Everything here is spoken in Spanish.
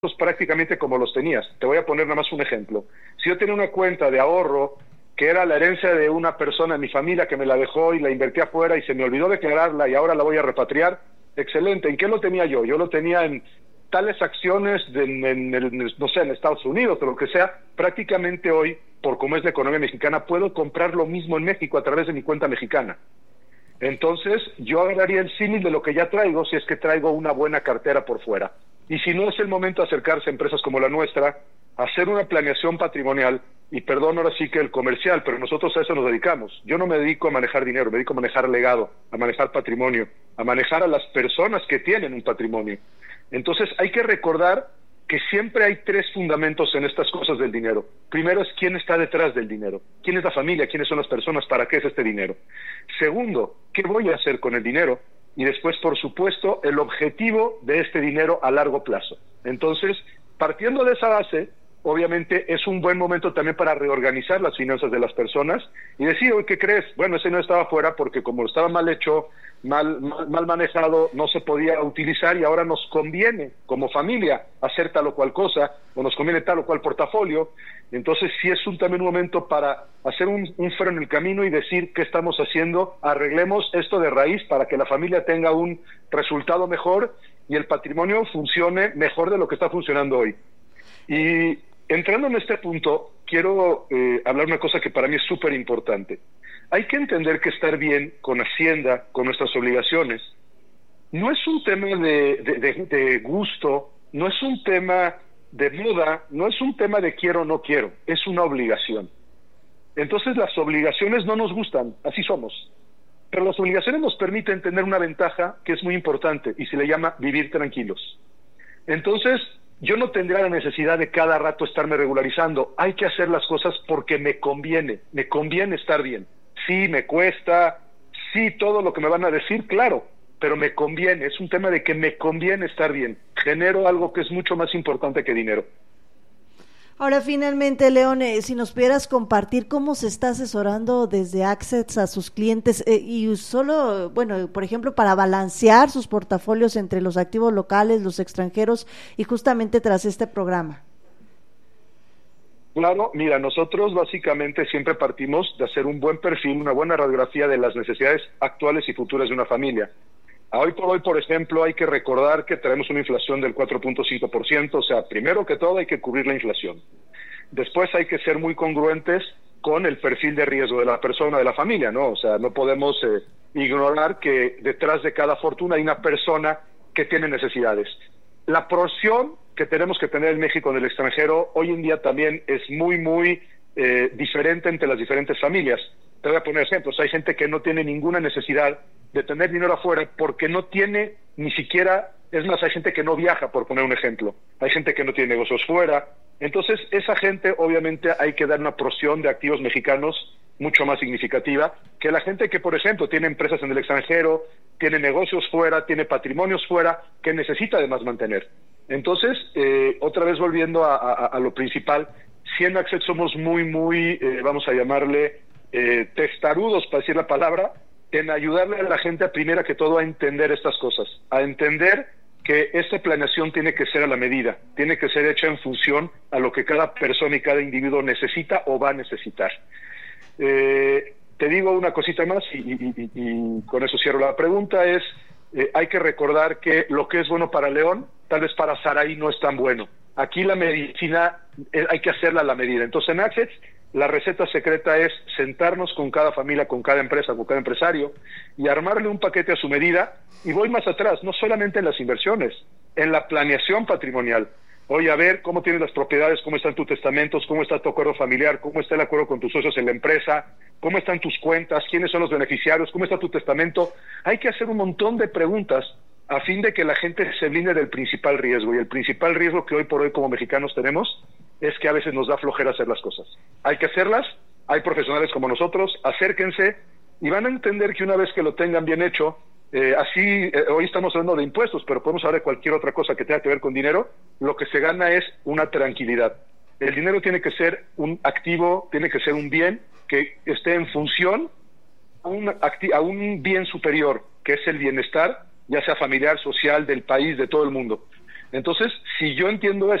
prácticamente como los tenías. Te voy a poner nada más un ejemplo. Si yo tenía una cuenta de ahorro que era la herencia de una persona en mi familia que me la dejó y la invertí afuera y se me olvidó declararla y ahora la voy a repatriar, excelente. ¿En qué lo tenía yo? Yo lo tenía en tales acciones no sé, en Estados Unidos o lo que sea. Prácticamente hoy, por cómo es la economía mexicana, puedo comprar lo mismo en México a través de mi cuenta mexicana. Entonces, yo agarraría el símil de lo que ya traigo si es que traigo una buena cartera por fuera. Y si no, es el momento de acercarse a empresas como la nuestra, hacer una planeación patrimonial, y perdón ahora sí que el comercial, pero nosotros a eso nos dedicamos. Yo no me dedico a manejar dinero, me dedico a manejar legado, a manejar patrimonio, a manejar a las personas que tienen un patrimonio. Entonces, hay que recordar que siempre hay tres fundamentos en estas cosas del dinero. Primero es quién está detrás del dinero, quién es la familia, quiénes son las personas, para qué es este dinero. Segundo, ¿qué voy a hacer con el dinero? Y después, por supuesto, el objetivo de este dinero a largo plazo. Entonces, partiendo de esa base, obviamente es un buen momento también para reorganizar las finanzas de las personas y decir, oye, ¿qué crees? Bueno, ese no estaba fuera porque como estaba mal hecho, mal manejado, no se podía utilizar y ahora nos conviene como familia hacer tal o cual cosa, o nos conviene tal o cual portafolio. Entonces sí es también un momento para hacer un freno en el camino y decir qué estamos haciendo, arreglemos esto de raíz para que la familia tenga un resultado mejor y el patrimonio funcione mejor de lo que está funcionando hoy. Y entrando en este punto, quiero hablar una cosa que para mí es súper importante. Hay que entender que estar bien con Hacienda, con nuestras obligaciones, no es un tema de gusto, no es un tema de moda, no es un tema de quiero o no quiero, es una obligación. Entonces las obligaciones no nos gustan, así somos. Pero las obligaciones nos permiten tener una ventaja que es muy importante y se le llama vivir tranquilos. Entonces, yo no tendría la necesidad de cada rato estarme regularizando. Hay que hacer las cosas porque me conviene estar bien. Sí, me cuesta, sí, todo lo que me van a decir, claro, pero me conviene, es un tema de que me conviene estar bien. Genero algo que es mucho más importante que dinero. Ahora, finalmente, León, si nos pudieras compartir cómo se está asesorando desde Access a sus clientes y solo, bueno, por ejemplo, para balancear sus portafolios entre los activos locales, los extranjeros y justamente tras este programa. Claro, mira, nosotros básicamente siempre partimos de hacer un buen perfil, una buena radiografía de las necesidades actuales y futuras de una familia. Hoy por hoy, por ejemplo, hay que recordar que tenemos una inflación del 4.5%, o sea, primero que todo hay que cubrir la inflación. Después hay que ser muy congruentes con el perfil de riesgo de la persona, de la familia, ¿no? O sea, no podemos ignorar que detrás de cada fortuna hay una persona que tiene necesidades. La porción que tenemos que tener en México en el extranjero hoy en día también es muy diferente entre las diferentes familias. Te voy a poner ejemplos. Hay gente que no tiene ninguna necesidad de tener dinero afuera porque no tiene ni siquiera, es más, hay gente que no viaja, por poner un ejemplo. Hay gente que no tiene negocios fuera. Entonces, esa gente, obviamente, hay que dar una porción de activos mexicanos mucho más significativa que la gente que, por ejemplo, tiene empresas en el extranjero, tiene negocios fuera, tiene patrimonios fuera, que necesita además mantener. Entonces, otra vez volviendo a lo principal, si en Access somos muy, vamos a llamarle, testarudos, para decir la palabra, en ayudarle a la gente, primero que todo, a entender estas cosas, a entender que esta planeación tiene que ser a la medida, tiene que ser hecha en función a lo que cada persona y cada individuo necesita o va a necesitar. Te digo una cosita más y con eso cierro la pregunta, hay que recordar que lo que es bueno para León, tal vez para Saraí no es tan bueno. Aquí la medicina hay que hacerla a la medida. Entonces en Access la receta secreta es sentarnos con cada familia, con cada empresa, con cada empresario y armarle un paquete a su medida. Y voy más atrás, no solamente en las inversiones, en la planeación patrimonial. Oye, a ver cómo tienes las propiedades, cómo están tus testamentos, cómo está tu acuerdo familiar, cómo está el acuerdo con tus socios en la empresa, cómo están tus cuentas, quiénes son los beneficiarios, cómo está tu testamento. Hay que hacer un montón de preguntas a fin de que la gente se blinde del principal riesgo. Y el principal riesgo que hoy por hoy como mexicanos tenemos es que a veces nos da flojera hacer las cosas. Hay que hacerlas, hay profesionales como nosotros, acérquense y van a entender que una vez que lo tengan bien hecho, hoy estamos hablando de impuestos, pero podemos hablar de cualquier otra cosa que tenga que ver con dinero, lo que se gana es una tranquilidad. El dinero tiene que ser un activo, tiene que ser un bien que esté en función a un bien superior, que es el bienestar, ya sea familiar, social, del país, de todo el mundo. Entonces, si yo entiendo